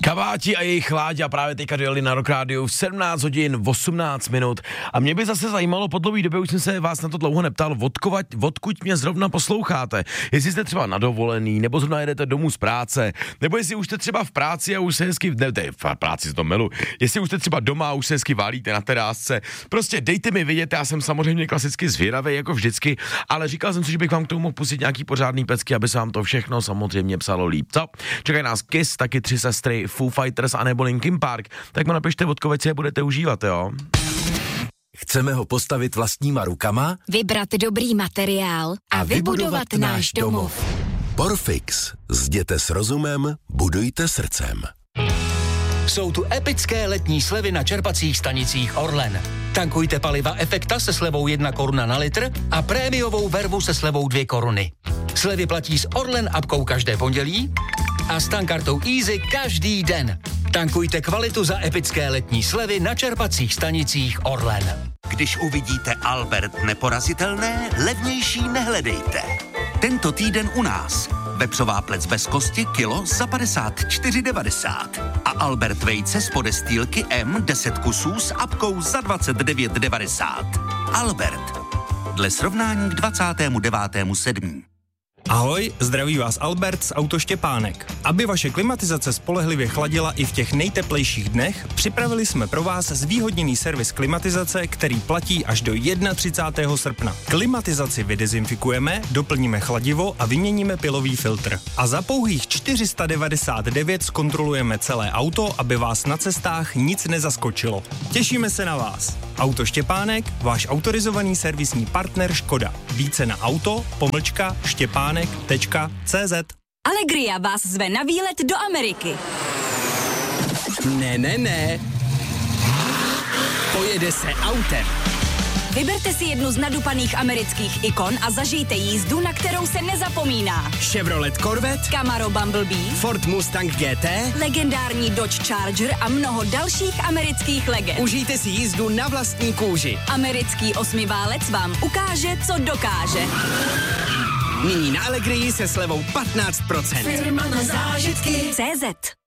Kabáti a jejich Láďa právě teďka dojeli na Rock Radio v 17 hodin 18 minut. A mě by zase zajímalo, po dlouhé době už jsem se vás na to dlouho neptal, odkud mě zrovna posloucháte. Jestli jste třeba na dovolený, nebo zrovna jedete domů z práce, nebo jestli už jste třeba v práci a už se hezky, v práci se to milu, jestli už jste třeba doma a už se hezky válíte na terásce. Prostě dejte mi vědět, já jsem samozřejmě klasicky zvědavý jako vždycky, ale říkal jsem si, že bych vám k tomu mohl pustit nějaký pořádný pecky, aby se vám to všechno samozřejmě psalo líp. Co? Čekají nás Kiss, taky 3 sestry, Foo Fighters a nebo Linkin Park, tak mu napište, odkud si je budete užívat, jo? Chceme ho postavit vlastníma rukama, vybrat dobrý materiál a vybudovat náš domov. Porfix. Zděte s rozumem, budujte srdcem. Jsou tu epické letní slevy na čerpacích stanicích Orlen. Tankujte paliva Efekta se slevou 1 koruna na litr a prémiovou vervu se slevou 2 koruny. Slevy platí s Orlen apkou každé pondělí a s tankartou Easy každý den. Tankujte kvalitu za epické letní slevy na čerpacích stanicích Orlen. Když uvidíte Albert neporazitelné, levnější nehledejte. Tento týden u nás. Vepřová plec bez kosti kilo za 54,90 a Albert vejce z podestýlky M 10 kusů s apkou za 29,90. Albert. Dle srovnání k 29.7. Ahoj, zdraví vás Albert z Auto Štěpánek. Aby vaše klimatizace spolehlivě chladila i v těch nejteplejších dnech, připravili jsme pro vás zvýhodněný servis klimatizace, který platí až do 31. srpna. Klimatizaci vydezinfikujeme, doplníme chladivo a vyměníme pilový filtr. A za pouhých 499 zkontrolujeme celé auto, aby vás na cestách nic nezaskočilo. Těšíme se na vás. Auto Štěpánek, váš autorizovaný servisní partner Škoda. Více na auto-štěpánek.cz. Allegria vás zve na výlet do Ameriky. Ne. Pojede se autem. Vyberte si jednu z nadupaných amerických ikon a zažijte jízdu, na kterou se nezapomíná. Chevrolet Corvette, Camaro Bumblebee, Ford Mustang GT, legendární Dodge Charger a mnoho dalších amerických legend. Užijte si jízdu na vlastní kůži. Americký osmiválec vám ukáže, co dokáže. Nyní na Allegrii se slevou 15%. Firma na zážitky. CZ.